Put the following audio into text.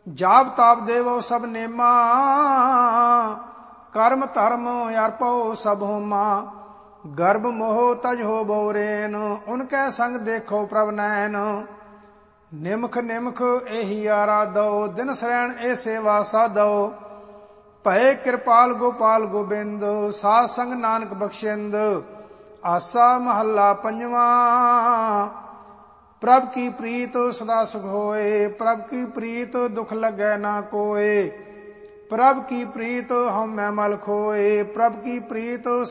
ਜਾਪ ਤਾਪ ਦੇਵੋ ਸਭ ਨੇਮਾ, ਕਰਮ ਧਰਮ ਅਰਪੋ ਸਭ ਹੋਮਾ। ਗਰਭ ਮੋਹ ਤਜ ਹੋ ਬੋਰੇਨ, ਉਨਕੈ ਸੰਗ ਦੇਖੋ ਪ੍ਰਭ ਨੈਨ। ਨਿਮਖ ਨਿਮਖ ਇਹੀ ਆਰਾਧੋ, ਦਿਨ ਸਰੈਣ ਇਹ ਸੇਵਾ ਸਾਧੋ। ਭਏ ਕਿਰਪਾਲ ਗੋਪਾਲ ਗੋਬਿੰਦ, ਸਾਧ ਸੰਗ ਨਾਨਕ ਬਖਸ਼ਿੰਦ। ਆਸਾ ਮਹੱਲਾ ਪੰਜਵਾਂ। ਪ੍ਰਭ ਕੀ ਪ੍ਰੀਤ ਸਦਾ ਸੁਖ ਹੋਏ, ਪ੍ਰਭ ਕੀ ਪ੍ਰੀਤ ਦੁਖ ਲੱਗੈ ਨਾ ਕੋਏ। ਪ੍ਰਭ ਕੀ ਪ੍ਰੀਤ ਹਉਮੈ ਮਲ ਖੋਏ, ਪ੍ਰਭ ਕੀ ਪ੍ਰੀਤ